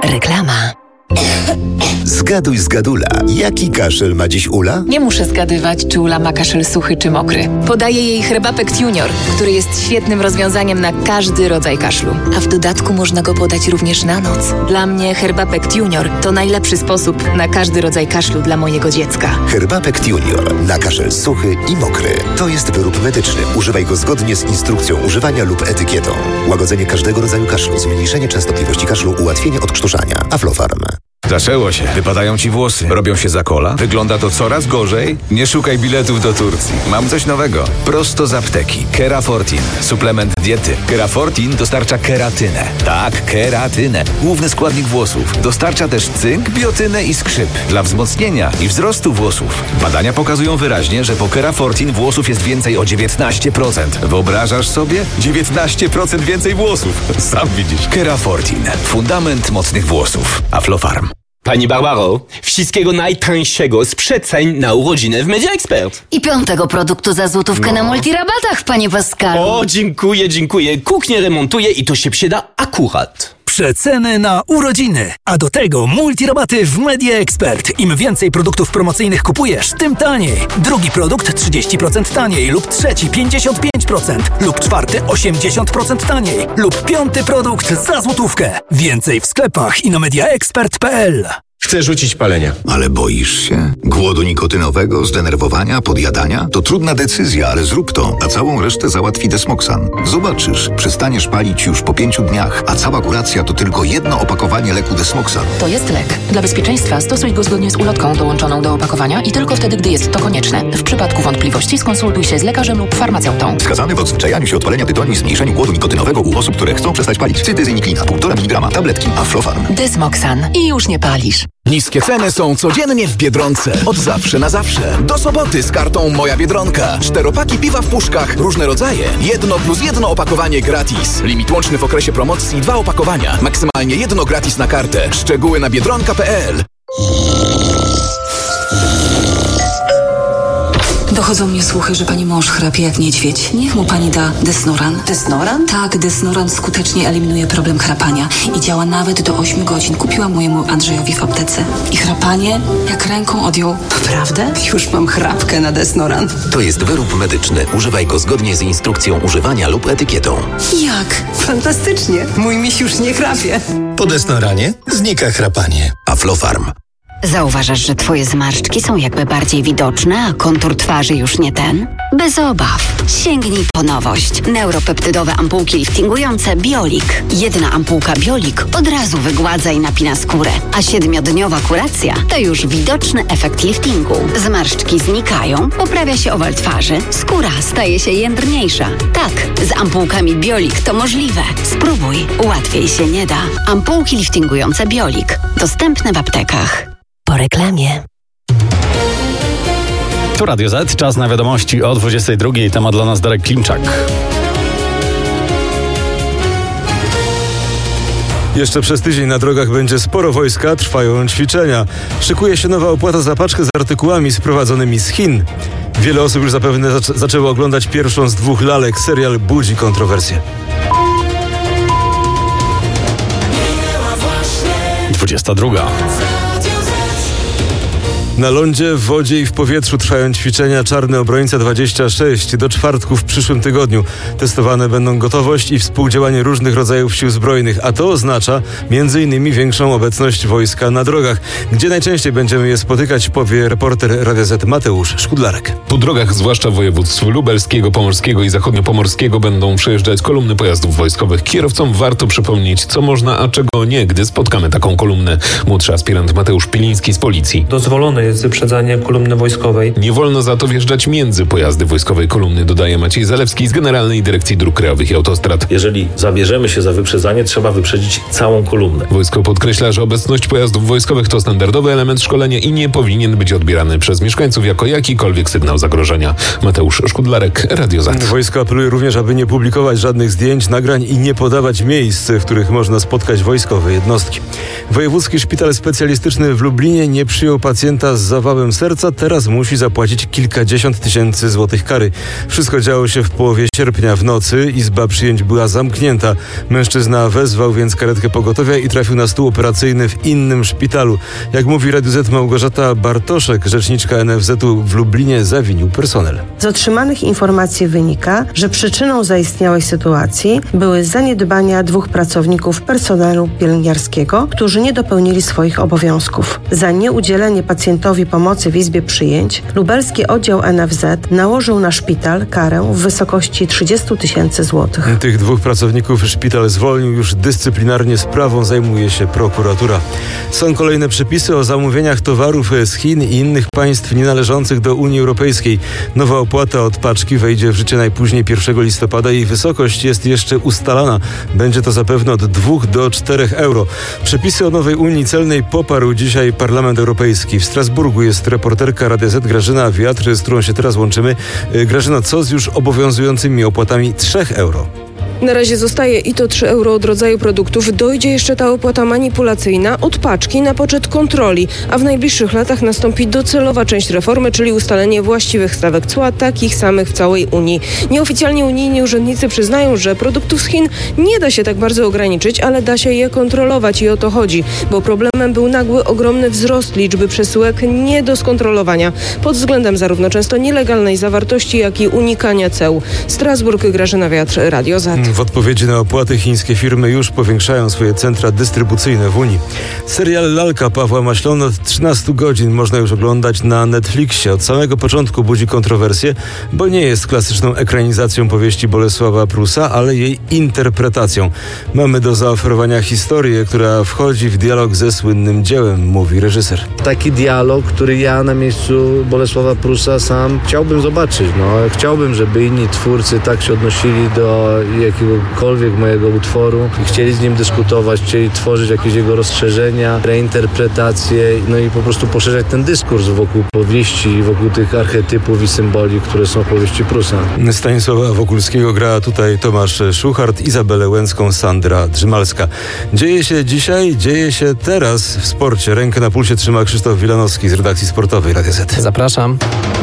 Reklama. Zgaduj z Gadula. Jaki kaszel ma dziś Ula? Nie muszę zgadywać, czy Ula ma kaszel suchy czy mokry. Podaję jej Herbapekt Junior, który jest świetnym rozwiązaniem na każdy rodzaj kaszlu. A w dodatku można go podać również na noc. Dla mnie Herbapekt Junior to najlepszy sposób na każdy rodzaj kaszlu dla mojego dziecka. Herbapekt Junior na kaszel suchy i mokry. To jest wyrób medyczny. Używaj go zgodnie z instrukcją używania lub etykietą. Łagodzenie każdego rodzaju kaszlu, zmniejszenie częstotliwości kaszlu, ułatwienie odkrztuszania. Aflofarm. Zaczęło się. Wypadają ci włosy. Robią się za kola. Wygląda to coraz gorzej. Nie szukaj biletów do Turcji. Mam coś nowego. Prosto z apteki. Kerafortin. Suplement diety. Kerafortin dostarcza keratynę. Tak, keratynę. Główny składnik włosów. Dostarcza też cynk, biotynę i skrzyp. Dla wzmocnienia i wzrostu włosów. Badania pokazują wyraźnie, że po Kerafortin włosów jest więcej o 19%. Wyobrażasz sobie? 19% więcej włosów. Sam widzisz. Kerafortin. Fundament mocnych włosów. Aflofarm. Pani Barbaro, wszystkiego najtańszego z przeceń na urodziny w Media Expert. I 5. produktu za złotówkę na multirabatach, panie Pascalu. O, dziękuję. Kuchnię remontuję i to się przyda akurat. Przeceny na urodziny, a do tego multirabaty w Media Expert. Im więcej produktów promocyjnych kupujesz, tym taniej. Drugi produkt 30% taniej lub trzeci 55% lub czwarty 80% taniej lub 5. produkt za złotówkę. Więcej w sklepach i na mediaexpert.pl. Chcę rzucić palenia. Ale boisz się? Głodu nikotynowego, zdenerwowania, podjadania? To trudna decyzja, ale zrób to, a całą resztę załatwi Desmoxan. Zobaczysz, przestaniesz palić już po 5 dniach, a cała kuracja to tylko jedno opakowanie leku Desmoxan. To jest lek. Dla bezpieczeństwa stosuj go zgodnie z ulotką dołączoną do opakowania i tylko wtedy, gdy jest to konieczne. W przypadku wątpliwości skonsultuj się z lekarzem lub farmaceutą. Wskazany w odzwyczajaniu się od palenia tytoniu i zmniejszeniu głodu nikotynowego u osób, które chcą przestać palić. Cytyzyniklina, 1,5 mg, tabletki, Aflofarm. Desmoxan. I już nie palisz. Niskie ceny są codziennie w Biedronce. Od zawsze na zawsze. Do soboty z kartą Moja Biedronka. 4-paki piwa w puszkach, różne rodzaje. 1+1 opakowanie gratis. Limit łączny w okresie promocji 2 opakowania. Maksymalnie 1 gratis na kartę. Szczegóły na biedronka.pl. Dochodzą mnie słuchy, że pani mąż chrapie jak niedźwiedź. Niech mu pani da Desnoran. Desnoran? Tak, Desnoran skutecznie eliminuje problem chrapania i działa nawet do 8 godzin. Kupiłam mojemu Andrzejowi w aptece. I chrapanie jak ręką odjął. Naprawdę? Już mam chrapkę na Desnoran. To jest wyrób medyczny. Używaj go zgodnie z instrukcją używania lub etykietą. Jak? Fantastycznie. Mój miś już nie chrapie. Po Desnoranie znika chrapanie. Aflofarm. Zauważasz, że twoje zmarszczki są jakby bardziej widoczne, a kontur twarzy już nie ten? Bez obaw. Sięgnij po nowość. Neuropeptydowe ampułki liftingujące Biolik. Jedna ampułka Biolik od razu wygładza i napina skórę, a 7-dniowa kuracja to już widoczny efekt liftingu. Zmarszczki znikają, poprawia się owal twarzy, skóra staje się jędrniejsza. Tak, z ampułkami Biolik to możliwe. Spróbuj, łatwiej się nie da. Ampułki liftingujące Biolik. Dostępne w aptekach. Po reklamie. Tu Radio Z, czas na wiadomości o 22:00. Temat dla nas Darek Klimczak. Jeszcze przez tydzień na drogach będzie sporo wojska, trwają ćwiczenia. Szykuje się nowa opłata za paczkę z artykułami sprowadzonymi z Chin. Wiele osób już zapewne zaczęło oglądać pierwszą z 2 lalek. Serial budzi kontrowersje. 22:00. Na lądzie, w wodzie i w powietrzu trwają ćwiczenia Czarny Obrońca 26. Do czwartku w przyszłym tygodniu testowane będą gotowość i współdziałanie różnych rodzajów sił zbrojnych, a to oznacza m.in. większą obecność wojska na drogach. Gdzie najczęściej będziemy je spotykać, powie reporter Radia Z Mateusz Szkudlarek. Po drogach, zwłaszcza województw lubelskiego, pomorskiego i zachodniopomorskiego, będą przejeżdżać kolumny pojazdów wojskowych. Kierowcom warto przypomnieć, co można, a czego nie, gdy spotkamy taką kolumnę. Młodszy aspirant Mateusz Piliński z Policji. Dozwolone jest wyprzedzanie kolumny wojskowej. Nie wolno za to wjeżdżać między pojazdy wojskowej kolumny, dodaje Maciej Zalewski z Generalnej Dyrekcji Dróg Krajowych i Autostrad. Jeżeli zabierzemy się za wyprzedzanie, trzeba wyprzedzić całą kolumnę. Wojsko podkreśla, że obecność pojazdów wojskowych to standardowy element szkolenia i nie powinien być odbierany przez mieszkańców jako jakikolwiek sygnał zagrożenia. Mateusz Szkudlarek, Radio Z. Wojsko apeluje również, aby nie publikować żadnych zdjęć, nagrań i nie podawać miejsc, w których można spotkać wojskowe jednostki. Wojewódzki Szpital Specjalistyczny w Lublinie nie przyjął pacjenta z zawałem serca, teraz musi zapłacić kilkadziesiąt tysięcy złotych kary. Wszystko działo się w połowie sierpnia w nocy. Izba przyjęć była zamknięta. Mężczyzna wezwał więc karetkę pogotowia i trafił na stół operacyjny w innym szpitalu. Jak mówi Radiu Z Małgorzata Bartoszek, rzeczniczka NFZ-u w Lublinie, zawinił personel. Z otrzymanych informacji wynika, że przyczyną zaistniałej sytuacji były zaniedbania 2 pracowników personelu pielęgniarskiego, którzy nie dopełnili swoich obowiązków. Za nieudzielenie pacjentowi pomocy w izbie przyjęć lubelski oddział NFZ nałożył na szpital karę w wysokości 30 tysięcy złotych. Tych 2 pracowników szpital zwolnił, już dyscyplinarnie sprawą zajmuje się prokuratura. Są kolejne przepisy o zamówieniach towarów z Chin i innych państw nienależących do Unii Europejskiej. Nowa opłata od paczki wejdzie w życie najpóźniej 1 listopada. Jej wysokość jest jeszcze ustalana. Będzie to zapewne od 2 do 4 euro. Przepisy o nowej Unii Celnej poparł dzisiaj Parlament Europejski. W Strasburgu jest reporterka Radia Z Grażyna Wiatr, z którą się teraz łączymy. Grażyna, co z już obowiązującymi opłatami 3 euro? Na razie zostaje i to 3 euro od rodzaju produktów. Dojdzie jeszcze ta opłata manipulacyjna od paczki na poczet kontroli, a w najbliższych latach nastąpi docelowa część reformy, czyli ustalenie właściwych stawek cła, takich samych w całej Unii. Nieoficjalnie unijni urzędnicy przyznają, że produktów z Chin nie da się tak bardzo ograniczyć, ale da się je kontrolować i o to chodzi, bo problemem był nagły, ogromny wzrost liczby przesyłek nie do skontrolowania pod względem zarówno często nielegalnej zawartości, jak i unikania ceł. Strasburg, Grażyna Wiatr, Radio Z. W odpowiedzi na opłaty chińskie firmy już powiększają swoje centra dystrybucyjne w Unii. Serial Lalka Pawła Maślona od 13 godzin można już oglądać na Netflixie. Od samego początku budzi kontrowersje, bo nie jest klasyczną ekranizacją powieści Bolesława Prusa, ale jej interpretacją. Mamy do zaoferowania historię, która wchodzi w dialog ze słynnym dziełem, mówi reżyser. Taki dialog, który ja na miejscu Bolesława Prusa sam chciałbym zobaczyć. Chciałbym, żeby inni twórcy tak się odnosili do jakiegokolwiek mojego utworu i chcieli z nim dyskutować, chcieli tworzyć jakieś jego rozszerzenia, reinterpretacje, i po prostu poszerzać ten dyskurs wokół powieści, wokół tych archetypów i symboli, które są w powieści Prusa. Stanisława Wokulskiego gra tutaj Tomasz Szuchart, Izabelę Łęcką, Sandra Drzymalska. Dzieje się dzisiaj, dzieje się teraz w sporcie. Rękę na pulsie trzyma Krzysztof Wilanowski z redakcji sportowej Radia Z. Zapraszam.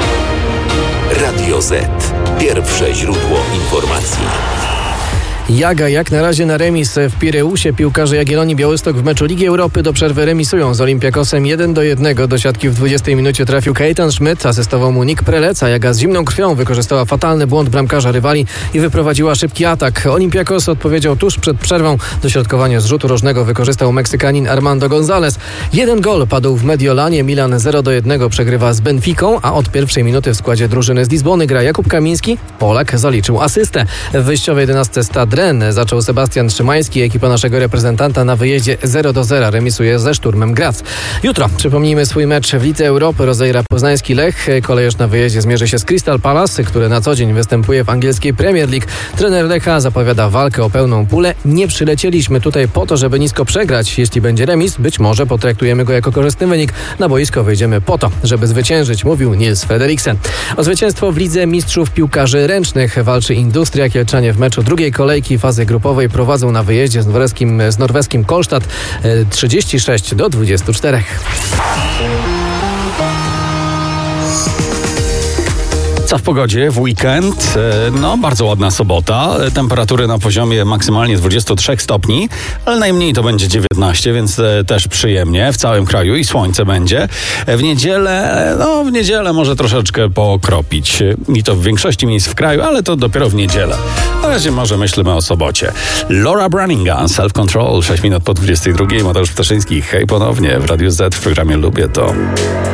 Radio Z. Pierwsze źródło informacji. Jaga jak na razie na remis w Pireusie. Piłkarze Jagiellonii Białystok w meczu Ligi Europy do przerwy remisują z Olympiakosem 1-1. Do siatki w 20 minucie trafił Kejtan Schmidt, asystował mu Nick Preleca. Jaga z zimną krwią wykorzystała fatalny błąd bramkarza rywali i wyprowadziła szybki atak. Olympiakos odpowiedział tuż przed przerwą. Dośrodkowanie z rzutu rożnego wykorzystał Meksykanin Armando González. 1 gol padł w Mediolanie. Milan 0-1 przegrywa z Benficą, a od pierwszej minuty w składzie drużyny z Lizbony gra Jakub Kamiński. Polak zaliczył asystę. W wyjściowej 11 Stade Rennes zaczął Sebastian Szymański. Ekipa naszego reprezentanta na wyjeździe 0-0 remisuje ze Szturmem Graz. Jutro przypomnijmy swój mecz w Lidze Europy. Rozegra poznański Lech. Kolejorz na wyjeździe zmierzy się z Crystal Palace, który na co dzień występuje w angielskiej Premier League. Trener Lecha zapowiada walkę o pełną pulę. Nie przylecieliśmy tutaj po to, żeby nisko przegrać. Jeśli będzie remis, być może potraktujemy go jako korzystny wynik. Na boisko wyjdziemy po to, żeby zwyciężyć, mówił Nils Frederiksen. O zwycięstwo w Lidze Mistrzów Piłkarzy Ręcznych walczy Industria. Kielczanie w meczu drugiej kolejki fazy grupowej prowadzą na wyjeździe z norweskim Kolstad 36-24. Co w pogodzie w weekend? Bardzo ładna sobota. Temperatury na poziomie maksymalnie 23 stopni, ale najmniej to będzie 19, więc też przyjemnie w całym kraju i słońce będzie. W niedzielę może troszeczkę pokropić. I to w większości miejsc w kraju, ale to dopiero w niedzielę. Na razie może myślimy o sobocie. Laura Branigan, Self Control, 6 minut po 22. Mateusz Ptaszyński, hej ponownie w Radiu Z w programie Lubię To.